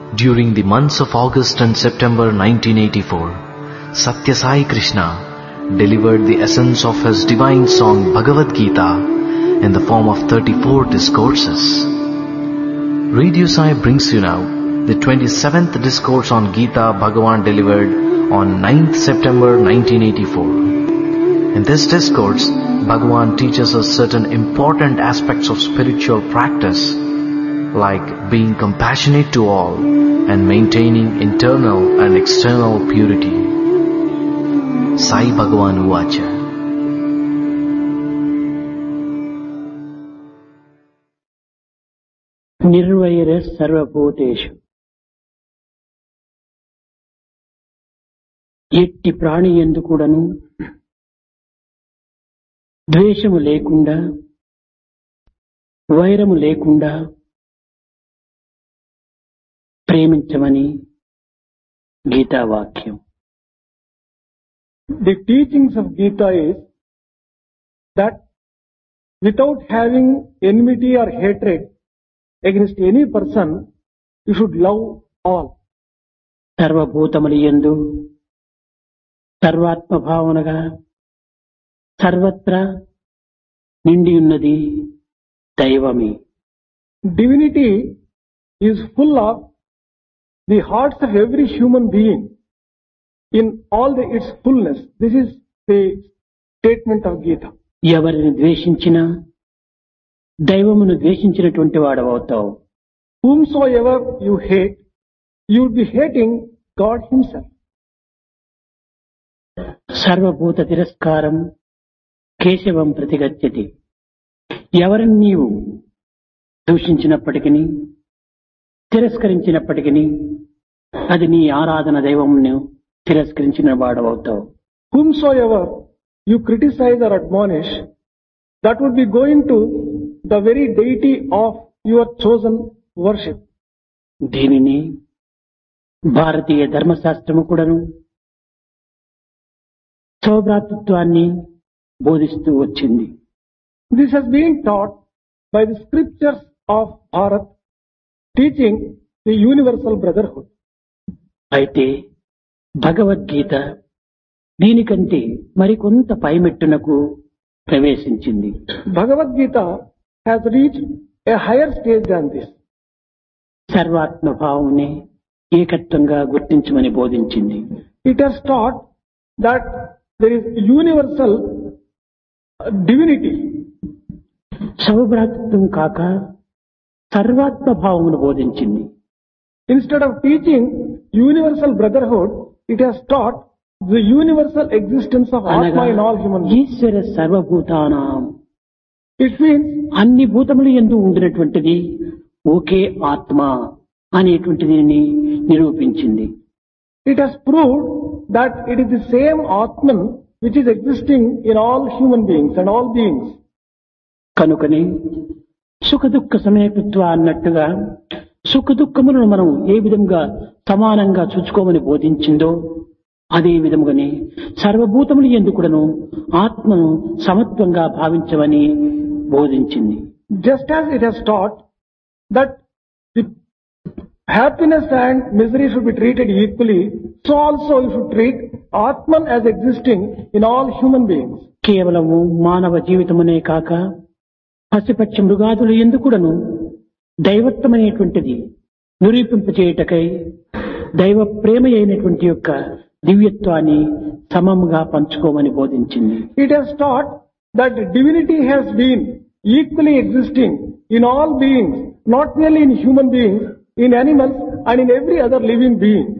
During the months of August and September 1984, Satya Sai Krishna delivered the essence of his divine song Bhagavad Gita in the form of 34 discourses. Radio Sai brings you now the 27th discourse on Gita Bhagavan delivered on 9th September 1984. In this discourse, Bhagavan teaches us certain important aspects of spiritual practice, like being compassionate to all and maintaining internal and external purity. Sai Bhagavan Uvacha. నిర్వైర సర్వభూతేషు. ఎట్టి ప్రాణి యందు కూడాను ద్వేషము లేకుండా, వైరము లేకుండా ప్రేమించమని గీతావాక్యం. The teachings of Gita is that without having enmity or hatred against any person, you should love all. సర్వభూతములు యందు సర్వాత్మ భావనగా సర్వత్రా నిండి ఉన్నది దైవమే. Divinity is full of the hearts of every human being in all its fullness. This is the statement of Gita. ఎవరిని ద్వేషించినా దైవమును ద్వేషించినటువంటి వాడవవుతావు. Whomsoever you hate, you would be hating God himself. సర్వభూత తిరస్కారం కేశవం ప్రతిగచ్చతి. ఎవరిని నీవు దూషించినప్పటికీ తిరస్కరించినప్పటికీ అది నీ ఆరాధన దైవమును తిరస్కరించిన వాడవవుతావు. Whomsoever you criticize or admonish, that would be going to the very deity of your chosen worship. దీనిని భారతీయ ధర్మశాస్త్రము కూడాను సౌభ్రాతృత్వాన్ని బోధిస్తూ వచ్చింది. This has been taught by the scriptures of Bharat, teaching the universal brotherhood. అయితే భగవద్గీత దీనికంటే మరికొంత పైమెట్టునకు ప్రవేశించింది. Bhagavad Gita has reached a higher stage than this. సర్వాత్మ భావమునే ఏకత్వంగా గుర్తించమని బోధించింది. It has taught that there is universal divinity. సౌభ్రాతృత్వం కాక సర్వాత్మ భావమును బోధించింది. Instead of teaching universal brotherhood, it has taught the universal existence of Atma in all human beings. ఈశ్వర సర్వభూతానాం. It means అన్ని భూతములు యందు ఉండినటువంటిది ఒకే ఆత్మ అనేటువంటి దీనిని నిరూపించింది. it has proved that it is the same Atman which is existing in all human beings and all beings. కనుకనే సుఖ దుఃఖ సమయకత్వ అన్నట్టుగా సుఖ దుఃఖములను మనం ఏ విధంగా సమానంగా చూసుకోమని బోధించిందో అదే విధముగానే సర్వభూతములు యందు కూడాను ఆత్మను సమత్వంగా భావించమని బోధించింది. Just as it has taught that the happiness and misery should be treated equally, so also you should treat Atman as existing in all human beings. కేవలము మానవ జీవితమునే కాక పశుపక్షి మృగాదులు యందు కూడాను దైవత్వమైనటువంటిది నిరూపింపచేయుటకై దైవ ప్రేమ అయినటువంటి యొక్క దివ్యత్వాన్ని సమముగా పంచుకోమని బోధించింది. It has taught that divinity has been equally existing in all beings, not merely in human beings, in animals and in every other living being.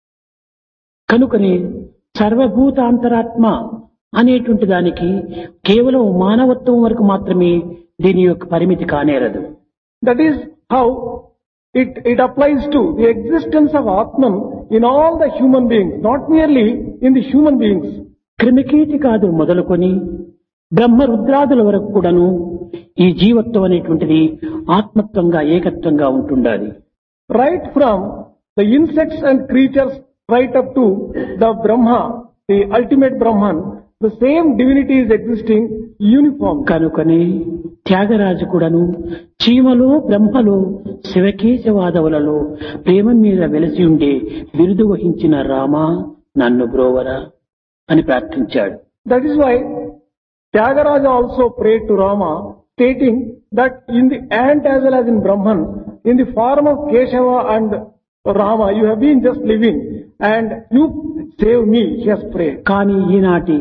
కనుకనే సర్వభూత అంతరాత్మ అనేటువంటి దానికి కేవలం మానవత్వం వరకు మాత్రమే దీని యొక్క పరిమితి కానేరదు. That is how it applies to the existence of Atman in all the human beings, not merely in the human beings. క్రిమికీటికాదు మొదలుకొని బ్రహ్మ రుద్రాదుల వరకు కూడాను ఈ జీవత్వం అనేటువంటిది ఆత్మత్వంగా ఏకత్వంగా ఉంటుండాలి. Right from the insects and creatures right up to the Brahma, the ultimate Brahman, the same divinity is existing uniformly. కనుకనే త్యాగరాజు కూడాను చీమలో బ్రహ్మలో శివకేశవాదవులలో ప్రేమ మీద వెలసి ఉండే బిరుదు వహించిన రామా నన్ను బ్రోవరా అని ప్రార్థించాడు. That is why Tyagaraja also prayed to Rama, stating that in the ant as well as in Brahman, in the form of Keshava and Rama, you have been just living and you save me, he has prayed. కానీ ఈనాటి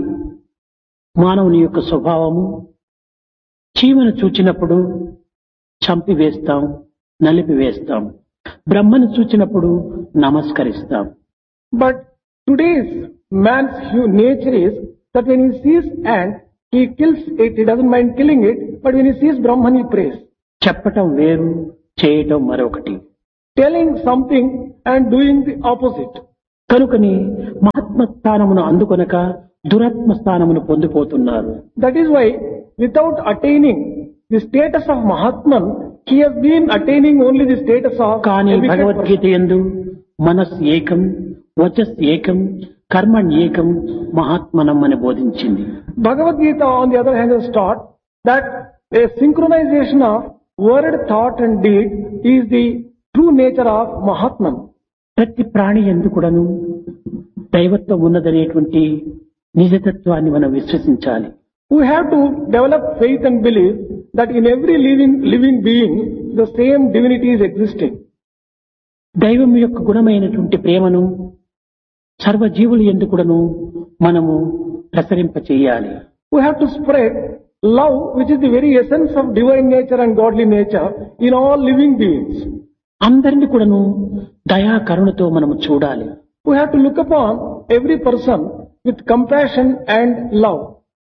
మానవుని యొక్క స్వభావము చీమను చూచినప్పుడు చంపివేస్తాం, నలిపివేస్తాం. బ్రహ్మను చూచినప్పుడు నమస్కరిస్తాం. But today's man's nature is that when he sees ant, he kills it, he doesn't mind killing it, but when he sees Brahman, he prays. చెప్పటం వేరు, చేయటం మరొకటి. Telling something and doing the opposite. కనుకని మహాత్మ స్థానమును అందుకొనక దురాత్మ స్థానమును పొందిపోతున్నారు. That is why without attaining the status of Mahatman, he has been attaining only the status of కానీ a wicked Bhagavad Gita person. యందు మనస్ ఏకం, వచస్ ఏకం, కర్మణ్ ఏకం, మహాత్మనం అని బోధించింది. Bhagavad Gita on the other hand has taught that a synchronization of word, thought and deed is the true nature of Mahatman. ప్రతి ప్రాణి యందు కూడాను దైవత్వం ఉన్నదనేటువంటి నిజతత్వాన్ని మనం విశ్వసించాలి. We have to develop faith and belief that in every living being the same divinity is existing. దైవం యొక్క గుణమైనటువంటి ప్రేమను సర్వజీవులు యందు కూడాను మనము ప్రసరింప చేయాలి. We have to spread love, which is the very essence of divine nature and godly nature, in all living beings. అందరిని కూడాను దయా కరుణతో మనము చూడాలి. We have to look upon every person with compassion and love.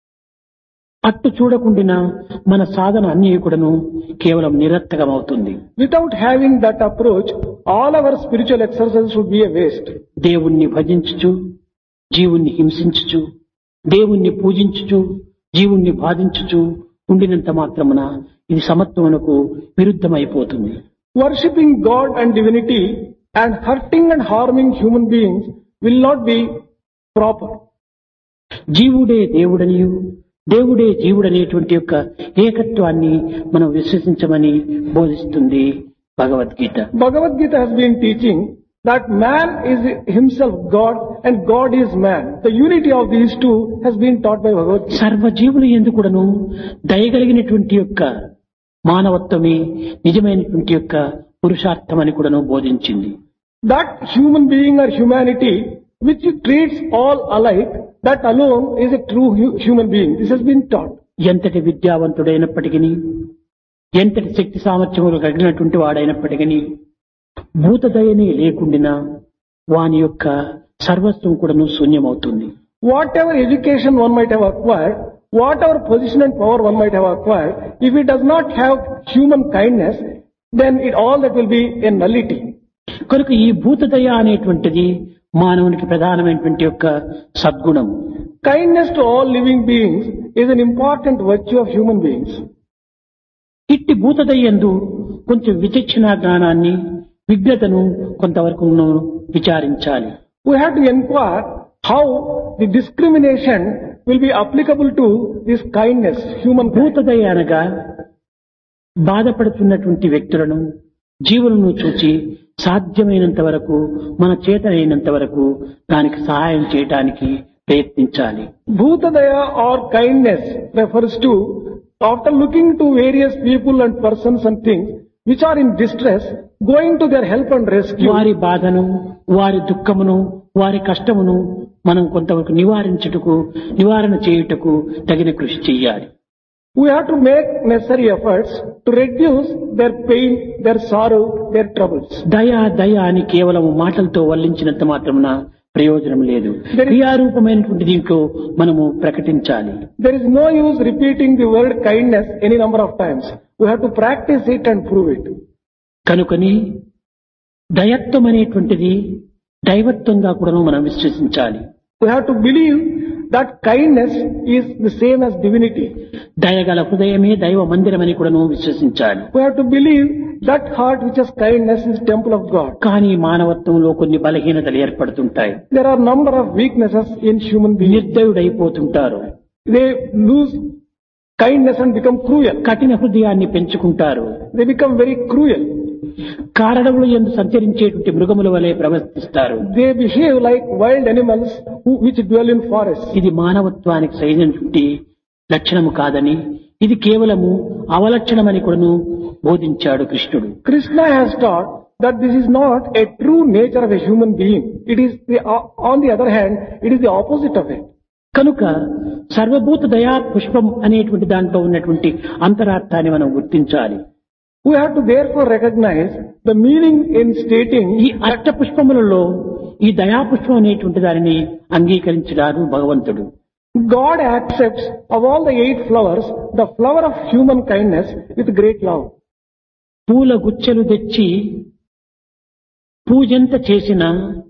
అట్టు చూడకుండా మన సాధన అన్ని కూడాను కేవలం నిరర్థకమవుతుంది. Without having that approach, all our spiritual exercises would be a waste. దేవుణ్ణి భజించుచు, జీవుణ్ణి హింసించుచు, దేవుణ్ణి పూజించుచు, జీవుణ్ణి బాధించుచు ఉండినంత మాత్రమున ఇది సమత్వమునకు విరుద్ధమైపోతుంది. Worshipping God and divinity and hurting and harming human beings will not be proper. జీవుడే దేవుడనియు, దేవుడే జీవుడనేటువంటి యొక్క ఏకత్వాన్ని మనం విశ్వసించమని బోధిస్తుంది Bhagavad Gita. Bhagavad Gita has been teaching that man is himself God and God is man. The unity of these two has been taught by Bhagavad Gita. సర్వజీవులు యందు కూడాను దయగలిగినటువంటి యొక్క మానవత్వమే నిజమైనటువంటి యొక్క పురుషార్థమని కూడాను బోధించింది. That human being or humanity which treats all alike, that alone is a true human being. This has been taught. ఎంతటి విద్యావంతుడైనప్పటికీ, ఎంతటి శక్తి సామర్థ్యములు కలిగినటువంటి వాడైనప్పటికీ భూతదయనే లేకుండినా వాని యొక్క సర్వస్వం కూడాను శూన్యమవుతుంది. Whatever education one might have acquired, whatever position and power one might have acquired, if it does not have human kindness, then all that will be a nullity. కనుక ఈ భూతదయ అనేటువంటిది మానవునికి ప్రధానమైనటువంటి యొక్క సద్గుణం. Kindness to all living beings is an important virtue of human beings. ఇట్టి భూతదయందు కొంచెం విచక్షణ జ్ఞానాన్ని, విజ్ఞతను కొంతవరకు విచారించాలి. We have to inquire how the discrimination will be applicable to this kindness, human kindness. భూతదయ అనగా బాధపడుతున్నటువంటి వ్యక్తులను, జీవులను చూచి సాధ్యమైనంత వరకు, మన చేతనైనంత వరకు దానికి సహాయం చేయడానికి ప్రయత్నించాలి. Bhutadaya or kindness refers to, after looking to various people and persons and things which are in distress, going to their help and rescue. వారి బాధను, వారి దుఃఖమును, వారి కష్టమును మనం కొంతవరకు నివారణ చేయుటకు తగిన కృషి చేయాలి. We have to make necessary efforts to reduce their pain, their sorrow, their troubles. దయ అని కేవలం మాటలతో వల్లించినంత మాత్రమున ప్రయోజనం లేదు. క్రియారూపమైనటువంటి దీంట్లో మనము ప్రకటించాలి. There is no use repeating the word kindness any number of times. We have to practice it and prove it. కనుకని దయత్వం అనేటువంటిది దైవత్వంగా కూడా మనం విశ్వసించాలి. We have to believe that kindness is the same as divinity. దయగల హృదయమే దైవ మందిరమని కూడాను విశ్వసించాలి. We have to believe that heart which has kindness is temple of God. కానీ మానవత్వంలో కొన్ని బలహీనతలు ఏర్పడుతుంటాయి. There are number of weaknesses in human beings. నిర్దయుడైపోతుంటారు. They lose kindness and become cruel. కఠిన హృదయాన్ని పెంచుకుంటారు. They become very cruel. కారడవులు యందు సంచరించేటువంటి మృగముల వలె ప్రవర్తిస్తారు. They behave like wild animals which dwell in forests. ఇది మానవత్వానికి సరైనటువంటి లక్షణము కాదని, ఇది కేవలము అవలక్షణమని కూడాను బోధించాడు కృష్ణుడు. Krishna has taught that this is not a true nature of a human being. It is on the other hand, it is the opposite of it. కనుక సర్వభూత దయా పుష్పం అనేటువంటి దాంట్లో ఉన్నటువంటి అంతరార్థాన్ని మనం గుర్తించాలి. We have to therefore recognize the meaning in stating ఈ అష్ట పుష్పములలో ఈ దయాపుష్పం అనేటువంటి దానిని అంగీకరించాడు భగవంతుడు. God accepts of all the 8 flowers the flower of human kindness with great love. పూల గుచ్చెలు తెచ్చి పూజంత చేసిన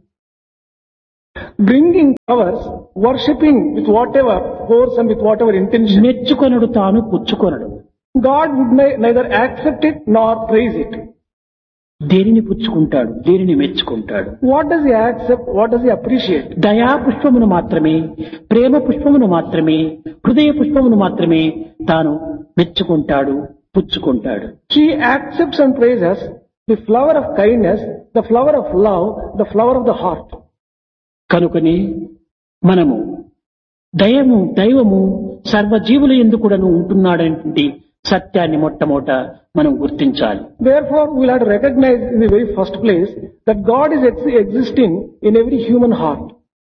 Bringing flowers, worshipping with whatever force and with whatever intention. మెచ్చుకొనడు తాను పుచ్చుకొనడు. God would neither accept it nor praise it. దేనిని పుచ్చుకుంటాడు, దేనిని మెచ్చుకుంటాడు. What does he accept? What does he appreciate? దయా పుష్పమును మాత్రమే, ప్రేమ పుష్పమును మాత్రమే, హృదయ పుష్పమును మాత్రమే తాను మెచ్చుకుంటాడు, పుచ్చుకుంటాడు. He accepts and praises the flower of kindness, the flower of love, the flower of the heart. కనుకని మనము దైవము సర్వజీవుల యందు కూడాను ఉంటున్నాడనేటువంటి సత్యాన్ని మొట్టమొదట మనం గుర్తించాలి. Therefore, we will have to recognize in the very first place that God is existing in every human heart.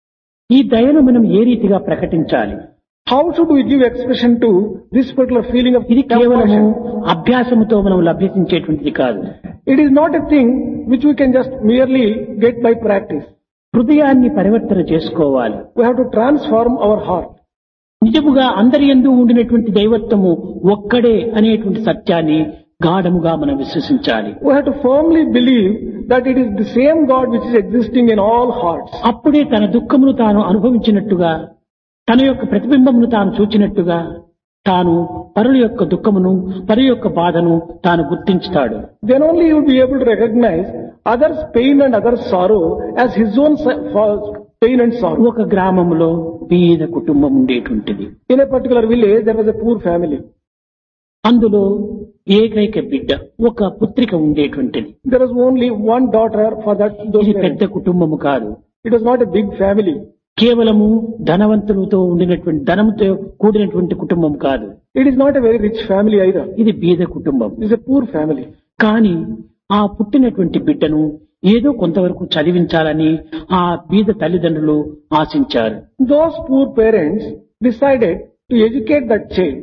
ఈ దయను మనం ఏ రీతిగా ప్రకటించాలి? How should we give expression to this particular feeling of ఇది కేవలము compassion? అభ్యాసముతో మనం లభ్యసించేటువంటిది కాదు. It is not a thing which we can just merely get by practice. హృదయాన్ని పరివర్తన చేసుకోవాలి. We have to transform our heart. నిజముగా అందరి యందు ఉండినటువంటి దైవత్వము ఒక్కడే అనేటువంటి సత్యాన్ని గాఢముగా మనం విశ్వసించాలి. We have to firmly believe that it is the same God which is existing in all hearts. అప్పుడే తన దుఃఖమును తాను అనుభవించినట్టుగా, తన యొక్క ప్రతిబింబమును తాను చూచినట్టుగా, తాను పరుల యొక్క దుఃఖమును, పరుల యొక్క బాధను తాను గుర్తించుతాడు. Then only he will be able to recognize others' pain and others' sorrow as his own pain and sorrow. ఒక గ్రామంలో పేద కుటుంబం ఉండేటువంటిది. In a particular village, there was a poor family. అందులో ఏకైక బిడ్డ, ఒక పుత్రిక ఉండేటువంటిది. There was only one daughter for those ఇది పెద్ద parents. కుటుంబము కాదు. It was not a big family. కేవలము ధనవంతులతో ఉండినటువంటి, ధనంతో కూడినటువంటి కుటుంబం కాదు. It is not a very rich family either. ఇది బీద కుటుంబం. It is a poor family. కానీ ఆ పుట్టినటువంటి బిడ్డను ఏదో కొంతవరకు చదివించాలని ఆ బీద తల్లిదండ్రులు ఆశించారు. Those poor parents decided to educate that child.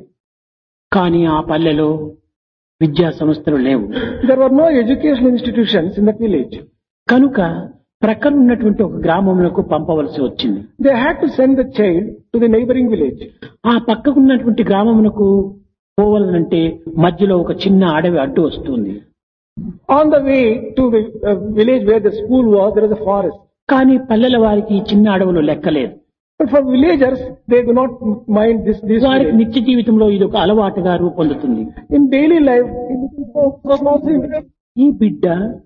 కానీ ఆ పల్లెలో విద్యా సంస్థలు లేవు. There were no educational institutions in that village. కనుక ప్రక్కన ఉన్నటువంటి ఒక గ్రామములకు పంపవలసి వచ్చింది. They had to send the child to the neighboring village. ఆ పక్కకున్నటువంటి గ్రామమునకు పోవాలంటే మధ్యలో ఒక చిన్న అడవి అడ్డు వస్తుంది. On the way to the village where the school was, there was a forest. కానీ పల్లెల వారికి ఈ చిన్న అడవులు లెక్కలేదు. But for villagers, they do not mind this. వారికి Village. నిత్య జీవితంలో ఇది ఒక అలవాటుగా రూపొందుతుంది. In daily life, it becomes so simple. ఈ బిడ్డ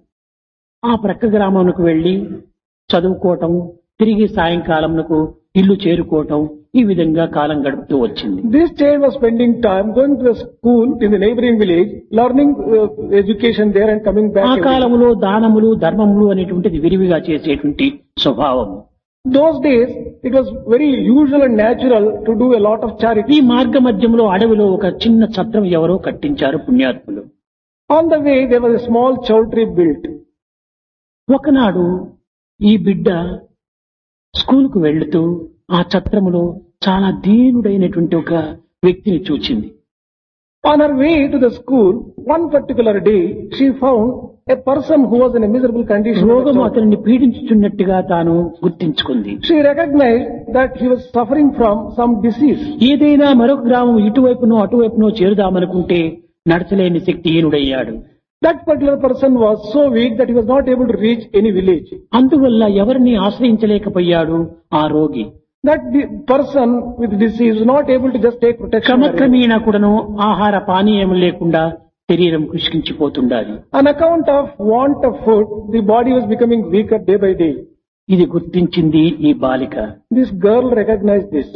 ఆ ప్రక్క గ్రామానికి వెళ్లి చదువుకోవటం, తిరిగి సాయంకాలంకు ఇల్లు చేరుకోవటం, ఈ విధంగా కాలం గడుపుతూ వచ్చింది. This child was spending time going to the school in the neighboring village, learning education there and coming back. ఆ every day. కాలంలో దానములు, ధర్మములు అనేటువంటిది విరివిగా చేసేటువంటి స్వభావం. Those days, it was very usual and natural to do a lot of ఈ charity. మార్గ మధ్యంలో అడవిలో ఒక చిన్న ఛత్రం ఎవరో కట్టించారు పుణ్యాత్ములు. On the way, there was a small chowtry built. ఒకనాడు ఈ బిడ్డ స్కూలుకు వెళ్తూ ఆ ఛత్రములో చాలా దీనుడైనటువంటి ఒక వ్యక్తిని చూచింది. On her way to the school, one particular day, she found a person who was in a miserable condition. రోగము అతనిని పీడించుచున్నట్టుగా తాను గుర్తించుకుంది. She recognized that he was suffering from some disease. ఏదైనా మరొక గ్రామం ఇటువైపునో అటువైపునో చేరుదామనుకుంటే నడచలేని శక్తిహీనుడయ్యాడు. That particular person was so weak that he was not able to reach any village. అందువల్ల ఎవరిని ఆశ్రయించలేకపోయాడు ఆ రోగి. that the person with disease is not able to just take protection. క్రమక్రమేణా కూడాను ఆహార పానీయం లేకుండా శరీరం కృషించిపోతుండాలి. On account of want of food, the body was becoming weaker day by day. ఇది గుర్తించింది ఈ బాలిక. This girl recognized this.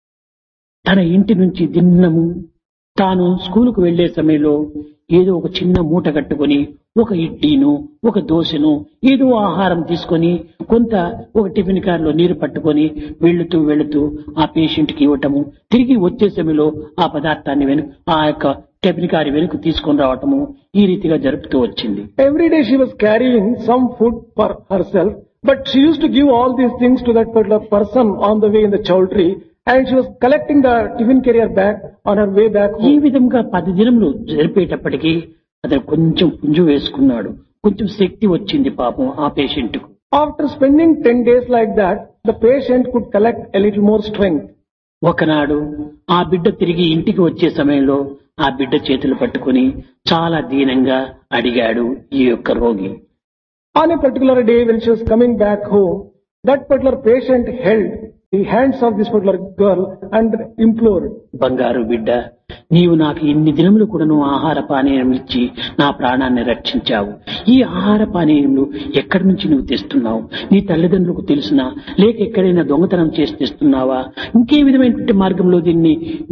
తన ఇంటి నుంచి దిన్నము తాను స్కూలుకు వెళ్లే సమయంలో ఏదో ఒక చిన్న మూట కట్టుకొని ఒక ఇడ్లీను ఒక దోశను ఏదో ఆహారం తీసుకొని కొంత ఒక టిఫిన్ కారులో నీరు పట్టుకొని వెళుతూ ఆ పేషెంట్ కి ఇవ్వటము, తిరిగి వచ్చే సమయంలో ఆ పదార్థాన్ని ఆ యొక్క టిఫిన్ కారు వెనుక తీసుకొని రావటము ఈ రీతిగా జరుపుతూ వచ్చింది. Every day she was carrying some food for herself, but she used to give all these things to that particular person on the way in the chowdhury, and she was collecting the tiffin carrier bag on her way back ఈ home. విధంగా 10 దినములు జరిపేటప్పటికీ అతను కొంచెం పుంజు వేసుకున్నాడు. కొంచెం శక్తి వచ్చింది పాపం ఆ పేషెంట్ కు. After spending 10 days like that, the patient could collect a little more strength. ఒకనాడు ఆ బిడ్డ తిరిగి ఇంటికి వచ్చే సమయంలో ఆ బిడ్డ చేతులు పట్టుకుని చాలా దీనంగా అడిగాడు ఈ యొక్క రోగి. On a particular day when she was coming back home, that particular patient held the hands of this particular girl and implored, బంగారు బిడ్డ, నీవు నాకు ఇన్ని దినములు కూడాను ఆహార పానీయం ఇచ్చి నా ప్రాణాన్ని రక్షించావు. ఈ ఆహార పానీయములు ఎక్కడి నుంచి నువ్వు తెస్తున్నావు? నీ తల్లిదండ్రులకు తెలుసునా, లేక ఎక్కడైనా దొంగతనం చేసి తెస్తున్నావా? ఇంకే విధమైనటువంటి మార్గంలో దీన్ని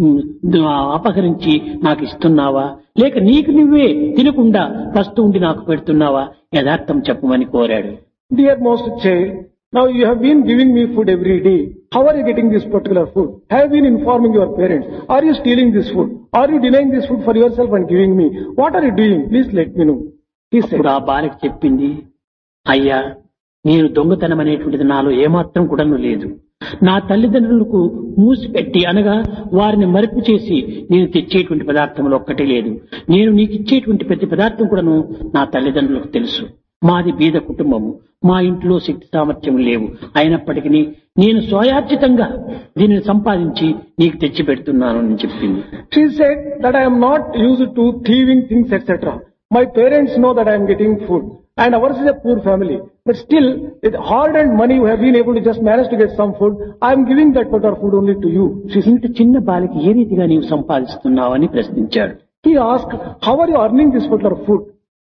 అపహరించి నాకు ఇస్తున్నావా, లేక నీకు నువ్వే తినకుండా వస్తూ ఉండి నాకు పెడుతున్నావా? యథార్థం చెప్పమని కోరాడు. Dear most child, now you have been giving me food every day. How are you getting this particular food? Have you been informing your parents? Are you stealing this food? Are you denying this food for yourself and giving me? What are you doing? Please let me know. He said. ఇప్పుడు ఆ బాలిక చెప్పింది, అయ్యా, నేను దొంగతనం అనేటువంటిది నాలో ఏమాత్రం కూడా లేదు. నా తల్లిదండ్రులకు మూసిపెట్టి అనగా వారిని మరుపు చేసి నేను తెచ్చేటువంటి పదార్థంలో ఒక్కటే లేదు. నేను నీకు ఇచ్చేటువంటి ప్రతి పదార్థం కూడాను నా తల్లిదండ్రులకు తెలుసు. మాది బీద కుటుంబము, మా ఇంట్లో శక్తి సామర్థ్యం లేవు. అయినప్పటికీ నేను స్వయార్జితంగా దీనిని సంపాదించి నీకు తెచ్చి పెడుతున్నాను అని చెప్పింది. She said that I am not used to thieving things, etc. My parents know that I am getting food, and ours is a poor family. But still, with hard-earned money, you have been able to just manage to get some food. I am giving that particular food only to you. ఇంత చిన్న బాలిక ఏ రీతిగా నీవు సంపాదిస్తున్నావు అని ప్రశ్నించాడు. He asked, how are you earning this particular food?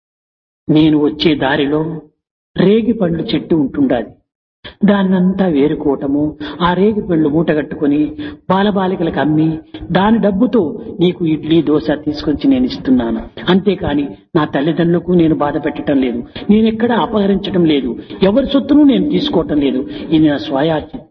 నేను వచ్చే దారిలో రేగి పండ్ల చెట్టు ఉంటుండాలి. దాన్నంతా వేరుకోవటము, ఆ రేగి పండ్లు మూటగట్టుకుని బాలబాలికలకు అమ్మి దాని డబ్బుతో నీకు ఇడ్లీ దోశ తీసుకొచ్చి నేను ఇస్తున్నాను. అంతేకాని నా తల్లిదండ్రులకు నేను బాధ పెట్టడం లేదు, నేనెక్కడ అపహరించడం లేదు, ఎవరి సొత్తును నేను తీసుకోవటం లేదు. ఇది నా స్వయార్జితం.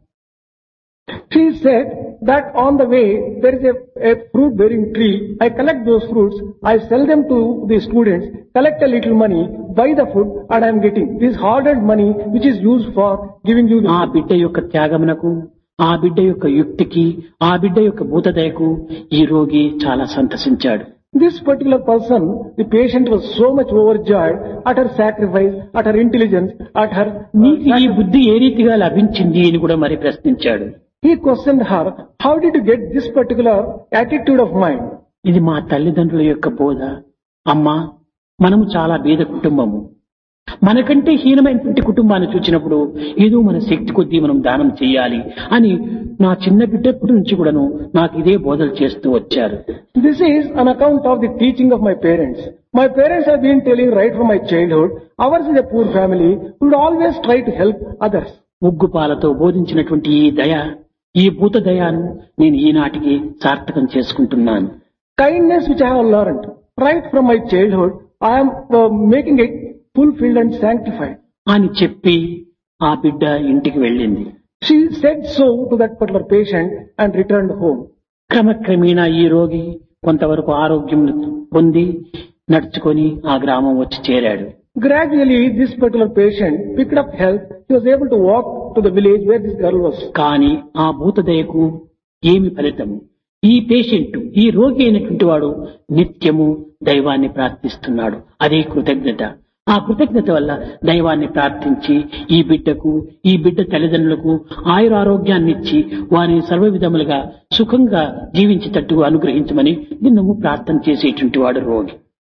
She said that on the way there is a fruit bearing tree. I collect those fruits, I sell them to the students, collect a little money, buy the food, and I am getting this hard-earned money which is used for giving you the ఆ బిడ్డ యొక్క త్యాగమునకు, ఆ బిడ్డ యొక్క యుక్తికి, ఆ బిడ్డ యొక్క భూతదయకు ఈ రోగి చాలా సంతసించాడు. This particular person, the patient, was so much overjoyed at her sacrifice, at her intelligence, at her... నీకు ఈ బుద్ధి ఏ రీతిగా లభించింది అని కూడా మరి ప్రశ్నించాడు. He questioned her, how did you get this particular attitude of mind? ఇది మా తల్లిదండ్రుల యొక్క బోధ. అమ్మా, మనము చాలా బీద కుటుంబము. మనకంటే హీనమైనటువంటి కుటుంబాన్ని చూసినప్పుడు ఏదో మన శక్తి కొద్దీ మనం దానం చేయాలి అని నా చిన్న బిడ్డప్పటి నుంచి కూడాను నాకు ఇదే బోధలు చేస్తూ వచ్చారు. This is on account of the teaching of my parents. My parents have been telling right from my childhood, ours is a poor family, we would always try to help others. ముగ్గుపాలతో బోధించినటువంటి ఈ దయ, ఈ భూత దయాను నేను ఈనాటికి సార్థకం చేసుకుంటున్నాను. Kindness which I have learned right from my childhood, I am making it fulfilled and sanctified. అని చెప్పి ఆ బిడ్డ ఇంటికి వెళ్ళింది. She said so to that particular patient and returned home. క్రమక్రమేణా ఈ రోగి కొంతవరకు ఆరోగ్యం పొంది నడుచుకొని ఆ గ్రామం వచ్చి చేరాడు. Gradually, this particular patient picked up health. He was able to walk to the village where this girl was. కానీ ఆ భూతదయకు ఏమి ఫలితం? ఈ పేషెంట్, ఈ రోగి అయినటువంటి వాడు నిత్యము దైవాన్ని ప్రార్థిస్తున్నాడు. అదే కృతజ్ఞత. ఆ కృతజ్ఞత వల్ల దైవాన్ని ప్రార్థించి ఈ బిడ్డకు, ఈ బిడ్డ తల్లిదండ్రులకు ఆయురారోగ్యాన్ని ఇచ్చి వారిని సర్వ విధములుగా సుఖంగా జీవించేటట్టుగా అనుగ్రహించమని నిన్నము ప్రార్థన చేసేటువంటి వాడు రోగి.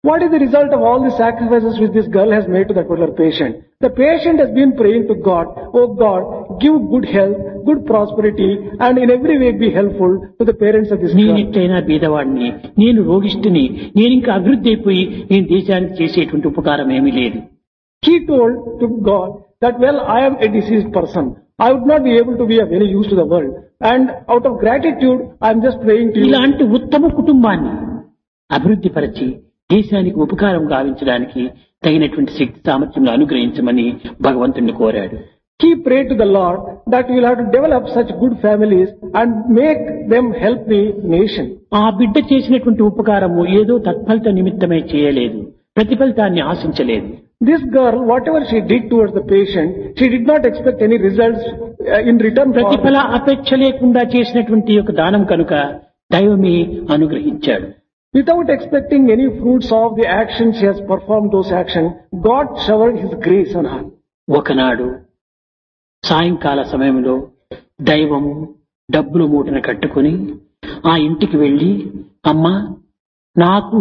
What is the result of all the sacrifices which this girl has made to that particular patient? The patient has been praying to God, oh God, give good health, good prosperity, and in every way be helpful to the parents of this girl. నేనెట్లయినా బీదవాడిని, నేను రోగిష్ఠుని, నేను ఇంకా అభివృద్ధి అయిపోయి నేను దేశానికి చేసేటువంటి ఉపకారం ఏమీ లేదు. He told to God that, well, I am a diseased person. I would not be able to be of any use to the world. And out of gratitude, I am just praying to you. ఇలాంటి ఉత్తమ కుటుంబాన్ని అభివృద్ధి పరిచి దేశానికి ఉపకారం గావించడానికి తగినటువంటి శక్తి సామర్థ్యంలో అనుగ్రహించమని భగవంతుణ్ణి కోరాడు. He prayed to the Lord that you will have to develop such good families and make them help the nation. ఆ బిడ్డ చేసినటువంటి ఉపకారము ఏదో తత్ఫలిత నిమిత్తమై చేయలేదు, ప్రతిఫలితాన్ని ఆశించలేదు. This girl, whatever she did towards the patient, she did not expect any results in return for ప్రతిఫల అపేక్ష లేకుండా చేసినటువంటి యొక్క దానం కనుక దైవమే అనుగ్రహించాడు. Without expecting any fruits of the action she has performed those actions, God showered His grace on her. ఒకనాడు సాయంకాల సమయంలో దైవము డబ్బులు మూటను కట్టుకుని ఆ ఇంటికి వెళ్లి, అమ్మా, నాకు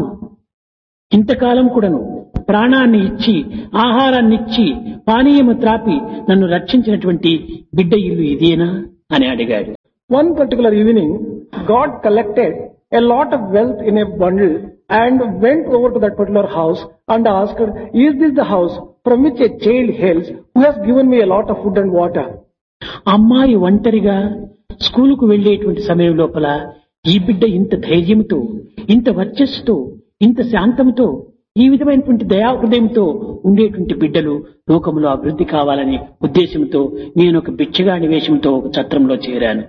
ఇంతకాలం కూడాను ప్రాణాన్ని ఇచ్చి ఆహారాన్ని ఇచ్చి పానీయము త్రాపి నన్ను రక్షించినటువంటి బిడ్డ ఇల్లు ఇదేనా అని అడిగాడు. One particular evening, God collected a lot of wealth in a bundle and went over to that particular house and asked, is this the house from which a child hails who has given me a lot of food and water? అమ్మాయి ఒంటరిగా స్కూలుకు వెళ్లేటువంటి సమయం లోపల ఈ బిడ్డ ఇంత ధైర్యంతో, ఇంత వర్చస్సుతో, ఇంత శాంతంతో, ఈ విధమైనటువంటి దయా హృదయంతో ఉండేటువంటి బిడ్డలు లోకంలో అభివృద్ధి కావాలని ఉద్దేశంతో నేను ఒక బిచ్చగాడి వేషంతో ఒక ఛత్రంలో చేరాను.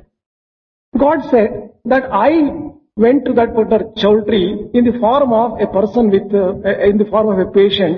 God said that I went to that particular chowdhury in the form of a person in the form of a patient.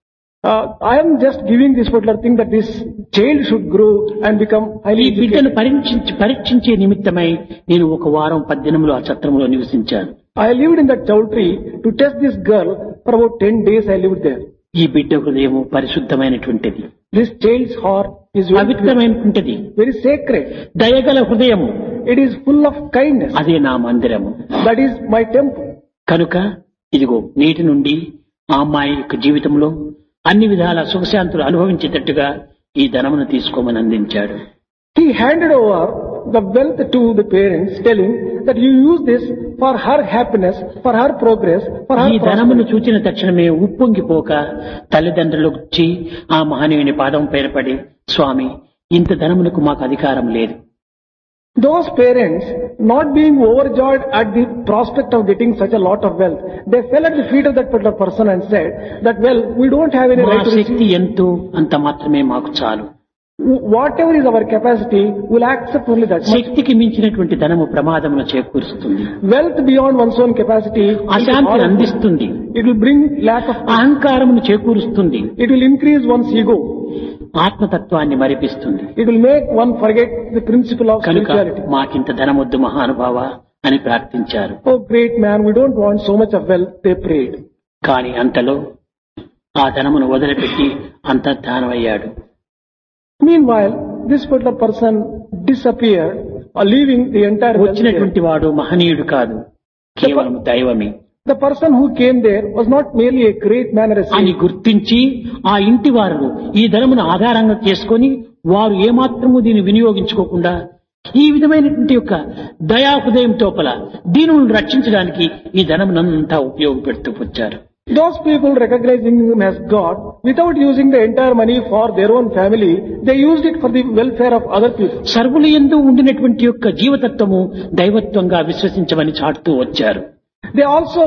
I am just giving this particular thing that this child should grow and become highly ఈ బిడ్డను educated. పరీక్షించే నిమిత్తమై నేను ఒక వారం 10 దినములు ఆ ఛత్రంలో నివసించాను. I lived in that chowdhury to test this girl for about 10 days. I lived there. ఈ బిడ్డ హృదయము పరిశుద్ధమైనటువంటిది, This child's heart is very, పవిత్రమైనటువంటిది, very sacred. దయగల హృదయము, It is full of kindness. అదే నా మందిరము. That is my temple. కనుక ఇదిగో నేటి నుండి ఆ అమ్మాయి యొక్క జీవితంలో అన్ని విధాల సుఖశాంతులు అనుభవించేటట్టుగా ఈ ధనమును తీసుకోమని అందించాడు. He handed over the wealth to the parents, telling that you use this for her happiness, for her progress, for her ఈ ధనమును prosperity. చూచిన తక్షణమే ఉప్పొంగిపోక తల్లిదండ్రులకు వచ్చి ఆ మహనీయుని పాదం పైన పడి, స్వామి, ఇంత ధనమునకు మాకు అధికారం లేదు. Those parents, not being overjoyed at the prospect of getting such a lot of wealth, they fell at the feet of that particular person and said that, well, we don't have any మా right to Shakti receive. ఎంతో అంత మాత్రమే మాకు చాలు. Whatever is our capacity, we'll accept only that much. శక్తికి మించినటువంటి ధనము ప్రమాదమును చేకూరుస్తుంది, Wealth beyond one's own capacity, అశాంతిని అందిస్తుంది, it will bring lack of, అహంకారమును చేకూరుస్తుంది, it will increase one's ego. ఆత్మతత్వాన్ని మరిపిస్తుంది. It will make one forget the principle of కనుక spirituality. మాకింత ధనమొద్దు మహానుభావ అని ప్రార్థించారు. Oh great man, we don't want so much of wealth, they prayed. కాని అంతలో ఆ ధనమును వదిలిపెట్టి అంతర్ధానమయ్యాడు. Meanwhile, this particular person disappeared, leaving the entire wealth there. వచ్చినటువంటి వాడు మహనీయుడు కాదు, కేవలం దైవమే The person who came there was not merely a great man or a అని saint. గుర్తించి ఆ ఇంటి వారు ఈ ధనమును ఆధారంగా చేసుకొని వారు ఏమాత్రము దీన్ని వినియోగించుకోకుండా ఈ విధమైనటువంటి యొక్క దయా హృదయం తోపల దీనులను రక్షించడానికి ఈ ధనమునంతా ఉపయోగపెడుతూ వచ్చారు. Those people recognizing him as God, without using the entire money for their own family, they used it for the welfare of other people. సర్వులు యందు ఉండినటువంటి యొక్క జీవతత్వము దైవత్వంగా విశ్వసించమని చాటుతూ వచ్చారు. They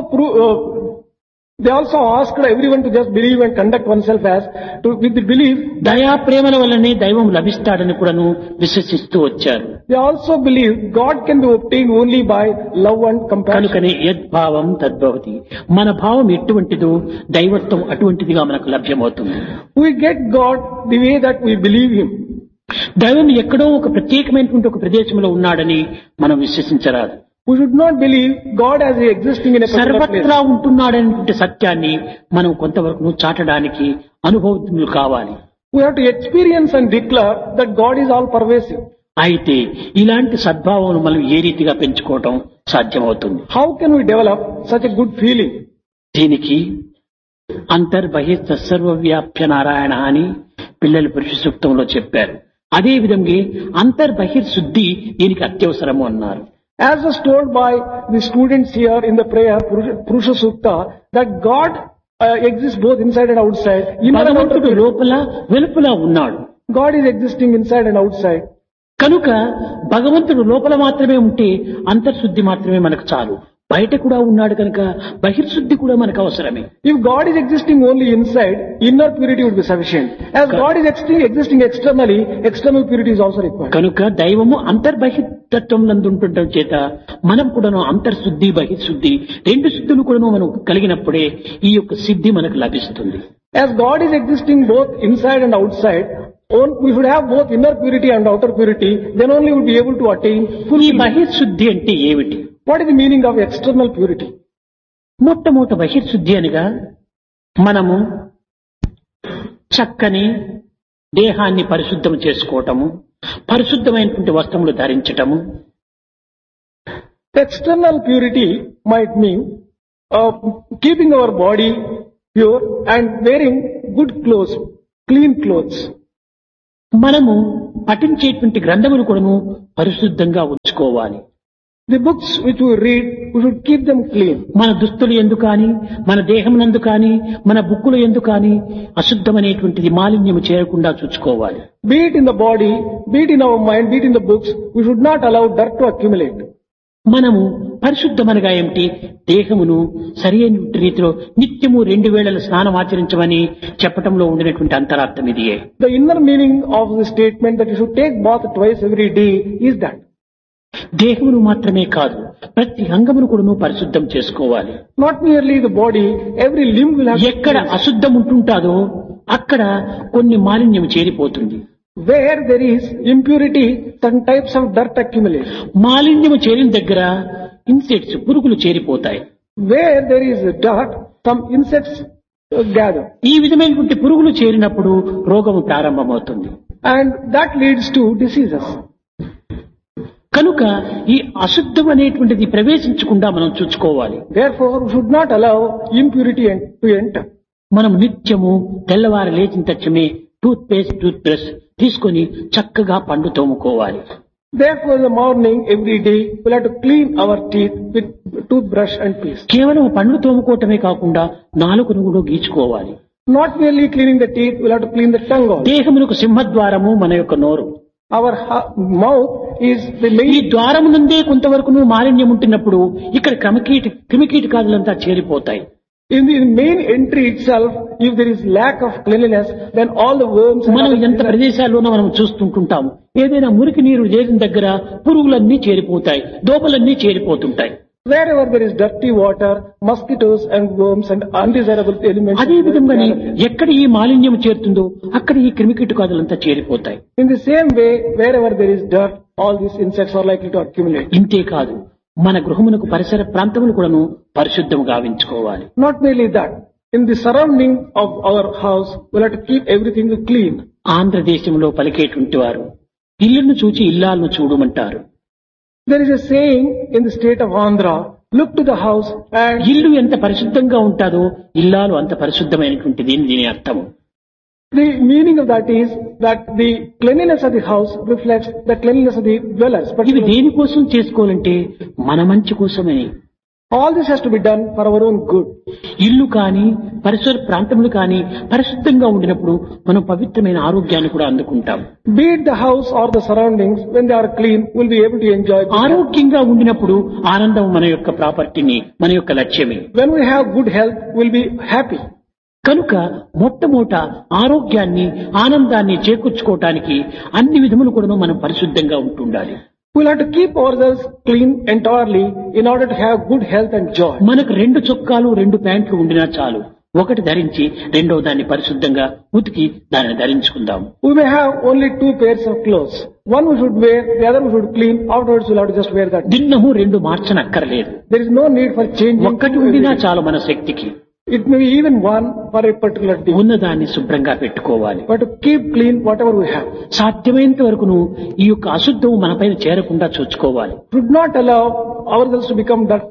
also asked everyone to just believe and conduct oneself with the belief. దయా ప్రేమల వల్లనే దైవం లభిస్తాడని కూడాను విశ్వసిస్తూ వచ్చారు. They also believe God can be obtained only by love and compassion. కనుకనే యద్భావం తద్భవతి, మన భావం ఎటువంటిదో దైవత్వం అటువంటిదిగా మనకు లభ్యమవుతుంది. We get God the way that we believe Him. దైవం ఎక్కడో ఒక ప్రత్యేకమైనటువంటి ఒక ప్రదేశంలో ఉన్నాడని మనం విశ్వసించరాదు. We should not believe God as existing in a particular సర్వత్రా place. ఉంటున్నాడనేటువంటి సత్యాన్ని మనం కొంతవరకు చాటడానికి అనుభవజ్ఞులు కావాలి. We have to experience and declare that God is all pervasive. అయితే ఇలాంటి సద్భావం మనం ఏ రీతిగా పెంచుకోవటం సాధ్యమవుతుంది? How can we develop such a good feeling? దీనికి అంతర్బహిర్ సర్వవ్యాప్య నారాయణ అని పిల్లలు పురుష సూక్తంలో చెప్పారు. అదే విధంగా అంతర్బహిర్ శుద్ధి దీనికి అత్యవసరము అన్నారు. As was told by the students here in the prayer, Purusha Sukta, that God exists both inside and outside. Inner and outer భగవంతుడు purity. లోపల వెలుపల ఉన్నాడు. God is existing inside and outside. కనుక భగవంతుడు లోపల మాత్రమే ఉంటే అంతర్శుద్ధి మాత్రమే మనకు చాలు. బయట కూడా ఉన్నాడు కనుక బహిర్శుద్ధి కూడా మనకు అవసరమే. If God is existing only inside, inner purity would be sufficient. As God is existing externally, external purity is also required. కనుక దైవము అంతర్బహిర్తత్వం నందుంటుండటం చేత మనం కూడాను అంతర్శుద్ధి బహిర్శుద్ధి రెండు శుద్ధులు కూడాను మనం కలిగినప్పుడే ఈ యొక్క సిద్ధి మనకు లభిస్తుంది. As God is existing both inside and outside, we should have both inner purity and outer purity, then only we will be able to attain ఈ fulfillment. బహిర్శుద్ధి అంటే ఏమిటి? What is the meaning of external purity? మొట్టమొదట బహిర్శుద్ధి అనగా మనము చక్కని దేహాన్ని పరిశుద్ధం చేసుకోవటము, పరిశుద్ధమైనటువంటి వస్త్రములు ధరించటము. External purity might mean keeping our body pure and wearing good clothes, clean clothes. మనము పఠించేటువంటి గ్రంథములు కూడాను పరిశుద్ధంగా ఉంచుకోవాలి. The books which we read, we should keep them clean. మన దుస్తులు ఎందుకు కానీ, మన దేహం నందు కానీ, మన బుక్కులు ఎందుకు కానీ అశుద్ధమనేటువంటిది మాలిన్యము చేరకుండా చూసుకోవాలి. Be it in the body, be it in our mind, be it in the books, we should not allow dirt to accumulate. మనము పరిశుద్ధమనగా ఏమిటి? దేహమును సరైన రీతిలో నిత్యము 2 వేళల స్నానం ఆచరించమని చెప్పటంలో ఉండినటువంటి అంతరార్థం ఇదియే. The inner meaning of the statement that you should take bath twice every day is that. దేహమును మాత్రమే కాదు, ప్రతి అంగమును కూడా పరిశుద్ధం చేసుకోవాలి. Not merely the body, every limb will have. ఎక్కడ అశుద్ధం ఉంటుంటాదో అక్కడ కొన్ని మాలిన్యం చేరిపోతుంది. Where there is impurity, some types of dirt accumulate. మాలిన్యము చేరిన దగ్గర ఇన్సెక్ట్స్ పురుగులు చేరిపోతాయి. Where there is dirt, some insects gather. ఈ విధమైనటువంటి పురుగులు చేరినప్పుడు రోగము ప్రారంభమవుతుంది. And that leads to diseases. కనుక ఈ అశుద్ధం అనేటువంటిది ప్రవేశించకుండా మనం చూసుకోవాలి. Therefore, we should not allow impurity to enter. మనం నిత్యము తెల్లవారు లేచిన తక్షణమే టూత్ పేస్ట్, టూత్ బ్రష్ తీసుకొని చక్కగా పండు తోముకోవాలి. Therefore, in the morning, every day, we'll have to clean our teeth with toothbrush and paste. కేవలం పండ్లు తోముకోవటమే కాకుండా నాలుకను కూడా గీచుకోవాలి. Not merely cleaning the teeth, we'll have to clean the tongue also. దేహమునకు సింహద్వారము మన యొక్క నోరు. Our mouth is the ఈ main. ద్వారము నుండే కొంతవరకు మాలిన్యం ఉంటున్నప్పుడు ఇక్కడ క్రిమికీటకాదులంతా చేరిపోతాయి. In the main entry itself, if there is lack of cleanliness, then all the worms and మనం other ఎంత things ప్రదేశాల్లోనూ మనం చూస్తుంటుంటాం. ఏదైనా మురికి నీరు చేరిన దగ్గర పురుగులన్నీ చేరిపోతాయి, దోమలన్నీ చేరిపోతుంటాయి. wherever there is dirty water, mosquitoes and worms and undesirable elements. అదే విధంగానే ఎక్కడ ఈ మాలిన్యం చేరుతుందో అక్కడ ఈ క్రిమికీటకాదులంతా చేరిపోతాయి. In the same way, wherever there is dirt, all these insects are likely to accumulate. ఇంతే కాదు, మన గృహమునకు పరిసర ప్రాంతములు కూడాను పరిశుద్ధం గావించుకోవాలి. Not merely that, in the surrounding of our house, we'll have to keep everything clean. ఆంధ్రదేశంలో పలికేటువంటి వారు ఇల్లును చూచి ఇల్లాలను చూడమంటారు. There is a saying in the state of Andhra, look to the house and ఇల్లు ఎంత పరిశుద్ధంగా ఉంటాదో ఇల్లాలు అంత పరిశుద్ధమైనటువంటిది అని దీని అర్థము. the meaning of that is that the cleanliness of the house reflects the cleanliness of the dwellers. But ఇవి దేనికోసం చేసుకోవాలంటే మన మంచి కోసమే. all this has to be done for our own good. ఇల్లు కానీ పరిసర ప్రాంతములు కానీ పరిశుద్ధంగా ఉండినప్పుడు మనం పవిత్రమైన ఆరోగ్యాన్ని కూడా అందుకుంటాం. Be it the house or the surroundings, when they are clean, we'll be able to enjoy good health. ఆరోగ్యంగా ఉండినప్పుడు ఆనందం మన యొక్క ప్రాపర్టీని, మన యొక్క లక్ష్యమే. When we have good health, we'll be happy. కనుక మొట్టమొదట ఆరోగ్యాన్ని, ఆనందాన్ని చేకూర్చుకోవటానికి అన్ని విధములు కూడా మనం పరిశుద్ధంగా ఉంటుండాలి. We'll have to keep ourselves clean entirely in order to have good health and joy. మనకు 2 చొక్కాలు 2 ప్యాంట్లు ఉండినా చాలు. ఒకటి ధరించి రెండవ దాన్ని పరిశుద్ధంగా ఉతికి దాన్ని ధరించుకుందాం. We may have only 2 pairs of clothes. One we should wear, the other we should clean. Afterwards we'll have to just wear that. దిన్నము 2 మార్చనక్కర్లేదు. There is no need for changing. ఒక్కటి ఉండినా చాలు మన శక్తికి. It may be even one for a particular day. ఉన్నదాన్ని శుభ్రంగా పెట్టుకోవాలి. But to keep clean whatever we have. సాధ్యమైనంత వరకును ఈ యొక్క అశుద్ధం మనపైన చేరకుండా చూసుకోవాలి. Should not allow ourselves to become dirty.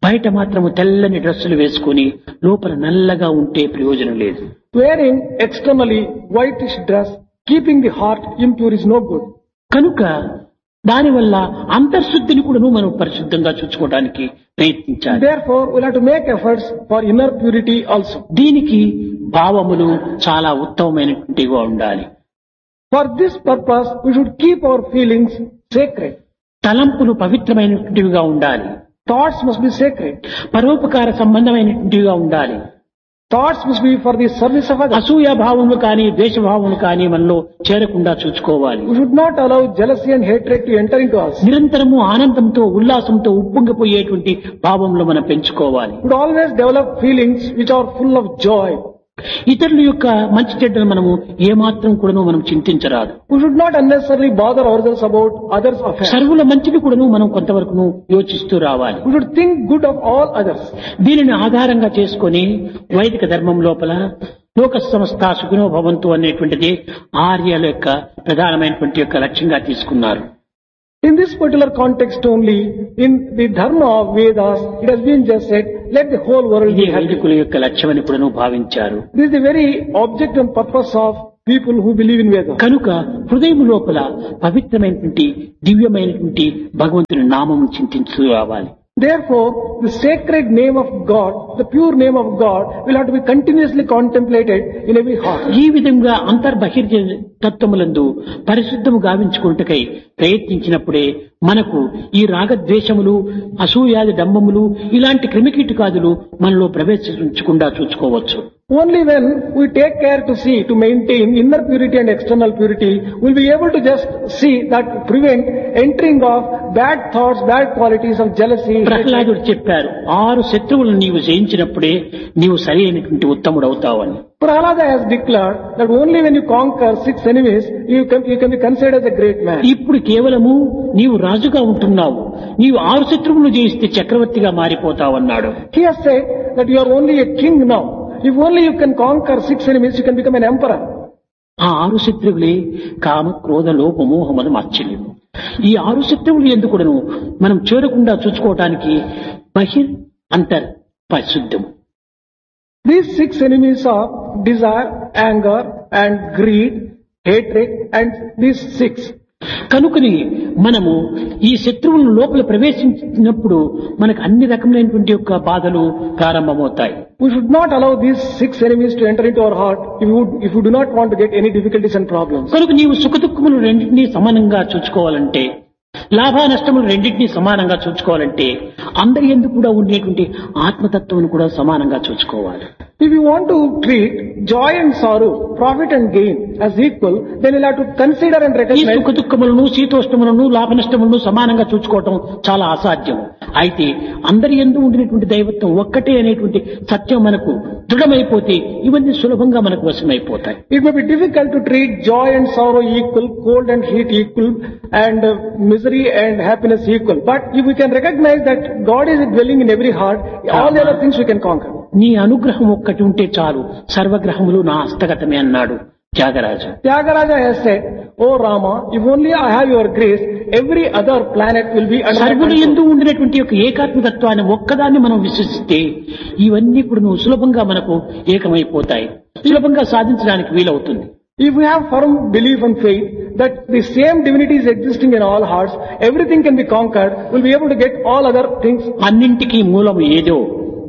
బయట మాత్రము తెల్లని డ్రెస్సులు వేసుకుని లోపల నల్లగా ఉంటే ప్రయోజనం లేదు. Wearing externally whitish dress, keeping the heart impure is no good. కనుక దానివల్ల అంతర్శుద్ధిని కూడా మనం పరిశుద్ధంగా చూసుకోవడానికి ప్రయత్నించాలి. Therefore, we'll have to make efforts for inner purity also. దీనికి భావములు చాలా ఉత్తమమైనటువంటిగా ఉండాలి. For this purpose, we should keep our feelings sacred. తలంపులు పవిత్రమైనటువంటివిగా ఉండాలి. Thoughts must be sacred. పరోపకార సంబంధమైనటువంటివిగా ఉండాలి. Thoughts must be for the service of others. అసూయ భావములు కానీ ద్వేష భావములు కానీ మనలో చేరకుండా చూసుకోవాలి. We should not allow jealousy and hatred to enter into us. నిరంతరము ఆనందంతో ఉల్లాసంతో ఉప్పొంగిపోయేటువంటి భావములు మనం పెంచుకోవాలి. We should always develop feelings which are full of joy. ఇతరుల యొక్క మంచి చెడ్డలు మనము ఏమాత్రం కూడాను మనం చింతించరాదు. We should not unnecessarily bother ourselves about others' affairs. సర్వుల మంచిని కూడాను మనం కొంతవరకు యోచిస్తూ రావాలి. We should think good of all others. దీనిని ఆధారంగా చేసుకొని వైదిక ధర్మం లోపల లోక సమస్త సుఖినో భవంతు అనేటువంటిది ఆర్యుల యొక్క ప్రధానమైనటువంటి యొక్క లక్ష్యంగా తీసుకున్నారు. In this particular context only, in the dharma of Vedas, it has been just said, let the whole world ఇది be happy. వైదికుల యొక్క లక్ష్యమని కూడాను భావించారు. This is the very object and purpose of people who believe in Vedas. కనుక హృదయం లోపల పవిత్రమైనటువంటి దివ్యమైనటువంటి భగవంతుని నామం చింతించు రావాలి. Therefore, the sacred name of God, the pure name of God, will have to be continuously contemplated in every heart. ఈ విధంగా అంతర్బహిర్జ తత్వములందు పరిశుద్ధము గావించుకుంటకై ప్రయత్నించినప్పుడే మనకు ఈ రాగద్వేషములు అసూయాది డంబములు ఇలాంటి క్రిమికీటకాదులు మనలో ప్రవేశించకుండా చూసుకోవచ్చు. Only when we take care to see, to maintain inner purity and external purity, we'll be able to just see that prevent entering of bad thoughts, bad qualities of jealousy. ప్రహ్లాదుడు చెప్పారు 6 శత్రువులను నీవు జయించినప్పుడే నీవు సరి అయినటువంటి ఉత్తముడు అవుతావని. Prahlada has declared that only when you conquer 6 enemies, you can be considered as a great man. ఇప్పుడు కేవలము నీవు రాజుగా ఉంటున్నావు, నీవు 6 శత్రువులను జయిస్తే చక్రవర్తిగా మారిపోతావన్నాడు. He has said that you are only a king now. If only you can conquer 6 enemies, you can become an emperor. ఆ 6 శత్రువులే కామ క్రోధ లోభ మోహములు ఆశ్చర్యము. ఈ 6 శత్రువులు ఎందుకును మనం చేరకుండా చూసుకోవటానికి బహిర్ అంతర్ పరిశుద్ధము. These 6 enemies are desire, anger and greed, hatred, and these 6. కనుకని మనము ఈ శత్రువులను లోపల ప్రవేశించినప్పుడు మనకు అన్ని రకములైనటువంటి యొక్క బాధలు ప్రారంభమవుతాయి. We should not allow these 6 enemies to enter into our heart if you do not want to get any difficulties and problems. కనుక నీవు సుఖ దుఃఖములు రెండింటినీ సమానంగా చూసుకోవాలంటే, లాభ నష్టములు రెండింటినీ సమానంగా చూసుకోవాలంటే అందరి యందు కూడా ఉండేటువంటి ఆత్మతత్వం కూడా సమానంగా చూసుకోవాలి. If you want to treat joy and sorrow, profit and gain as equal, then you'll have to consider and ఈ recognize. సుఖ దుఃఖములను శీతోష్ణములను లాభ నష్టములను సమానంగా చూసుకోవటం చాలా అసాధ్యం. అయితే అందరి యందు ఉండినటువంటి దైవత్వం ఒక్కటే అనేటువంటి సత్యం మనకు దృఢమైపోతే ఇవన్నీ సులభంగా మనకు వశమైపోతాయి. It may be difficult to treat joy and sorrow equal, cold and heat equal, and misery and happiness equal. But if we can recognize that God is dwelling in every heart, all the other things we can conquer. నీ అనుగ్రహం ఒక్కటి ఉంటే చాలు, సర్వగ్రహములు నా హస్తగతమే అన్నాడు Tyagaraju. Tyagaraja has said, "Oh Rama, if only I have your grace, every other planet will be under my సర్వుల control." యందు ఉండినటువంటి యొక్క ఏకాత్మతత్వాన్ని ఒక్కదాన్ని మనం విశ్వసిస్తే ఇవన్నీ ఇప్పుడు నువ్వు సులభంగా మనకు ఏకమైపోతాయి, సులభంగా సాధించడానికి వీలవుతుంది. If we have firm belief and faith that the same divinity is existing in all hearts, everything can be conquered, we'll be able to get all other things. అన్నింటికీ మూలం ఏదో,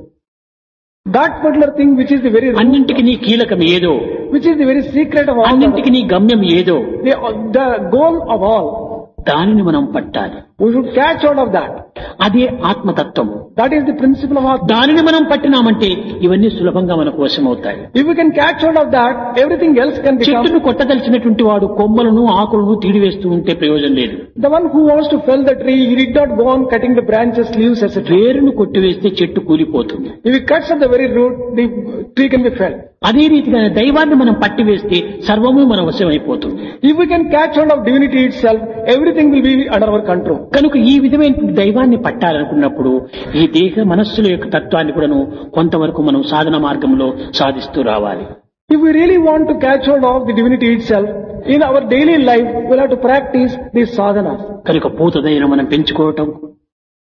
That particular thing which is the very root, అన్నింటికి నీ కీలకం ఏదో, which is the very secret of all, అన్నింటికి నీ గమ్యం ఏదో the goal of all, దానిని మనం పట్టాలి. we should catch hold of that. అదే ఆత్మతత్వము. That is the principle of Atma. దానిని మనం పట్టినామంటే ఇవన్నీ సులభంగా మనకు వశమవుతాయి. If we can catch hold of that, everything else can become. చెట్టును కొట్టదలిచినటువంటి వాడు కొమ్మలను ఆకులను తీడివేస్తూ ఉంటే ప్రయోజనం లేదు. The one who wants to fell the tree, he did not go on cutting the branches, leaves, etc. వేరును కొట్టివేస్తే చెట్టు కూలిపోతుంది. If he cuts at the very root, the tree can be felled. అదే రీతిగా దైవాన్ని మనం పట్టివేస్తే సర్వము మన వశమైపోతుంది. If we can catch hold of divinity itself, everything will be under our control. కనుక ఈ విధమైన దైవాన్ని పట్టాలనుకున్నప్పుడు ఈ దేహ మనస్సుల యొక్క తత్వాన్ని కూడాను కొంతవరకు మనం సాధన మార్గంలో సాధిస్తూ రావాలి. If we really want to catch hold of the divinity itself, in our daily life, we'll have to practice these sadhanas. కనుక పూతదైన మనం పెంచుకోవటం,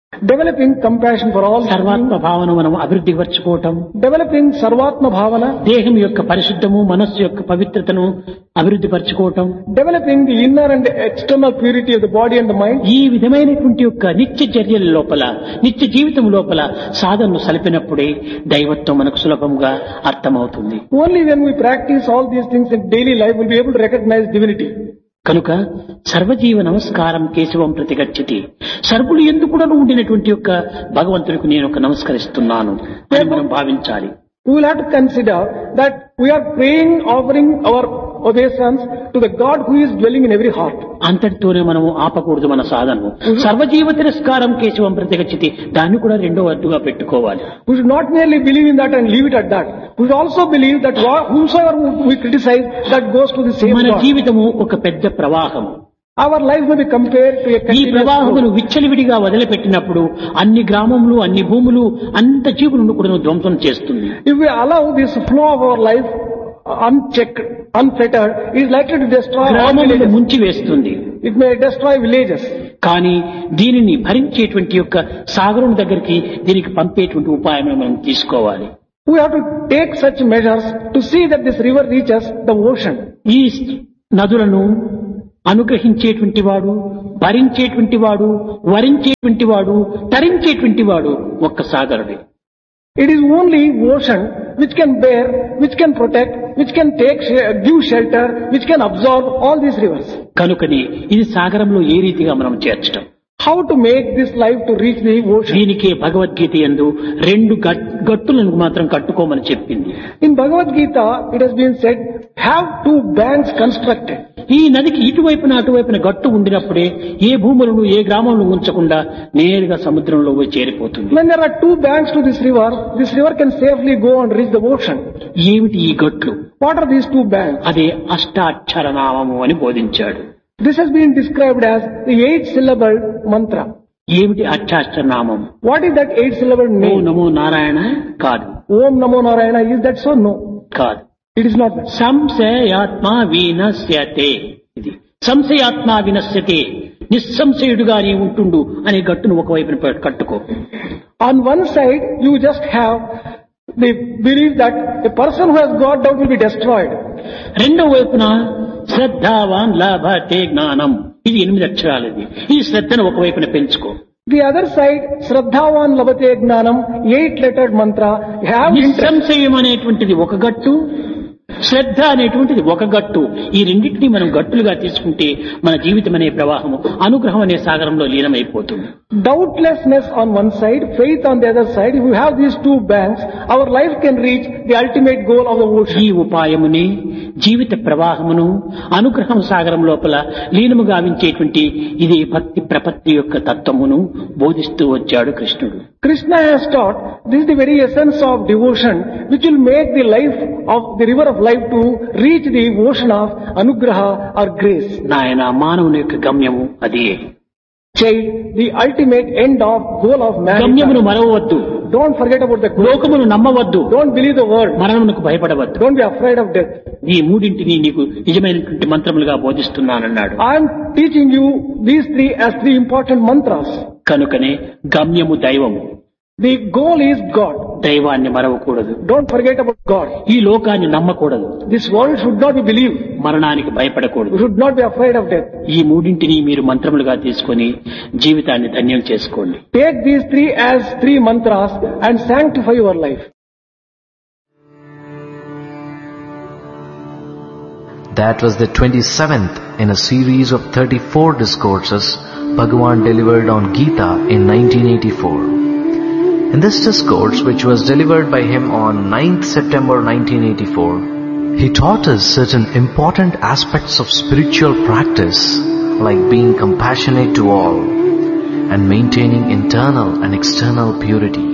Developing compassion for all, సర్వాత్మ భావన మనం అభివృద్ధి పరచుకోవటం, developing Sarvatma Bhavana, దేహం యొక్క పరిశుద్ధము, మనస్సు యొక్క పవిత్రతను అభివృద్ధి పరచుకోవటం, developing the inner and external purity of the body and the mind. ఈ విధమైనటువంటి యొక్క నిత్య చర్యల లోపల, నిత్య జీవితం లోపల సాధనను సలిపినప్పుడే దైవత్వం మనకు సులభంగా అర్థమవుతుంది. Only when we practice all these things in daily life will be able to recognize divinity. కనుక సర్వజీవ నమస్కారం కేశవం ప్రతిగచ్చతి, సర్వులు ఎందుకు కూడా ఉండినటువంటి యొక్క భగవంతుడికి నేను ఒక నమస్కరిస్తున్నాను అని మనం భావించాలి. We will have to consider that we are praying, offering our obeisance to the God who is dwelling in every heart. అంతటితోనే మనము ఆపకూడదు మన సాధనను. సర్వజీవ తిరస్కారం కేశవం ప్రతిగచ్చతి, దాన్ని కూడా రెండో అడ్డుగా పెట్టుకోవాలి. We should not merely believe in that and leave it at that. We should also believe that whomsoever we criticize, that goes to the same మన God. జీవితము ఒక పెద్ద ప్రవాహం. Our life may be compared to a ఈ continuous ప్రవాహమును flow. విచ్చలవిడిగా వదిలిపెట్టినప్పుడు అన్ని గ్రామములు, అన్ని భూములు, అంత జీవులను కూడా ధ్వంసం చేస్తుంది. If we allow this flow of our life unchecked, unfettered, it is likely to destroy all గ్రామములను villages. ముంచి వేస్తుంది. It may destroy villages. కానీ దీనిని భరించేటువంటి యొక్క సాగరం దగ్గరికి దీనికి పంపేటువంటి ఉపాయం మనం తీసుకోవాలి. We have to take such measures to see that this river reaches the ocean. ఈ నదులను అనుగ్రహించేటువంటి వాడు, భరించేటువంటి వాడు, వరించేటువంటి వాడు, తరించేటువంటి వాడు ఒక్క సాగరుడే. It is only ocean which can bear, which can protect, which can give shelter, which can absorb all these rivers. కనుకని ఇది సాగరంలో ఏ రీతిగా మనం చేర్చడం, How to make this life to reach the ocean? దీనికే భగవద్గీత యందు రెండు గట్టులను మాత్రం కట్టుకోమని చెప్పింది. In Bhagavad Gita, it has been said, have two banks constructed. ఈ నదికి ఇటువైపున అటువైపున గట్టు ఉండినప్పుడే ఏ భూములను, ఏ గ్రామంలో ఉంచకుండా నేరుగా సముద్రంలో పోయి చేరిపోతుంది. When there are two banks to this river can safely go and reach the ocean. ఏమిటి ఈ గట్లు? What are these two banks? అదే అష్టాక్షర నామము అని బోధించాడు. This has been described as the 8-syllable mantra. ఏమిటి అష్టాక్షర నామం? What is that 8-syllable oh name? నమో నారాయణ కాదు, Om Namo Narayana, is that so? No. కాదు. It is not that. సంశయాత్మ వినశ్యతే, ఇది సంశయాత్మ వినశ్యతే, నిస్సంశయుడుగా నీ ఉంటుండు అనే గట్టును ఒకవైపున కట్టుకో. On one side, you just have the belief that a person who has got doubt will be destroyed. రెండో వైపున శ్రద్ధావాన్ లాభతే జ్ఞానం, ఇది 8 అక్షరాలది. ఈ శ్రద్ధను ఒకవైపున పెంచుకో. The other side, Shraddhavan Labate Gnanam, 8-lettered mantra, have interest. నిస్సంశయం అనేటువంటిది ఒక గట్టు, శ్రద్ధ అనేటువంటిది ఒక గట్టు. ఈ రెండింటినీ మనం గట్టులుగా తీసుకుంటే మన జీవితం అనే ప్రవాహము అనుగ్రహం అనే సాగరంలో లీనమైపోతుంది. Doubtlessness on one side, faith on the other side. If we have these two banks, our life can reach the ultimate goal of the ocean. ఈ ఉపాయముని జీవిత ప్రవాహమును అనుగ్రహం సాగరం లోపల లీనము గావించేటువంటి ఇది భక్తి ప్రపత్తి యొక్క తత్వమును బోధిస్తూ వచ్చాడు కృష్ణుడు. Krishna has taught this is the very essence of devotion which will make the life of the river of life to reach the ocean of anugraha or grace. నాయన మానవుని యొక్క గమ్యము అదే. Child, the ultimate end of goal of man. గమ్యమును మరవవద్దు, Don't forget about the goal. లోకమును నమ్మవద్దు, Don't believe the word. మరణమునకు భయపడవద్దు. Don't be afraid of death. ఈ మూడింటిని నీకు నిజమైనటువంటి మంత్రములుగా బోధిస్తున్నానన్నాడు. I am teaching you these three as three important mantras. కనుకనే గమ్యము దైవము, The goal is God. దైవాన్ని మరవకూడదు. Don't forget about God. ఈ లోకాన్ని నమ్మకూడదు, This world should not be believed. మరణానికి You భయపడకూడదు. should not be afraid of death. ఈ మూడింటిని మీరు మంత్రములుగా తీసుకొని జీవితాన్ని ధన్యం చేసుకోండి. Take these three as three mantras and sanctify your life. That was the 27th in a series of 34 discourses Bhagavan delivered on Gita in 1984. In this discourse, which was delivered by him on 9th September 1984, he taught us certain important aspects of spiritual practice like being compassionate to all and maintaining internal and external purity.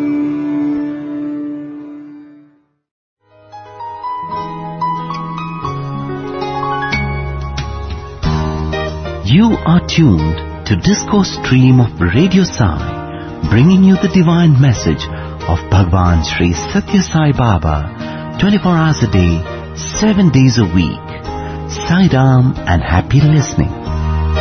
You are tuned to Discourse Stream of Radio Sai, bringing you the divine message of Bhagwan Sri Satya Sai Baba, 24 hours a day, 7 days a week. Sai Ram and happy listening.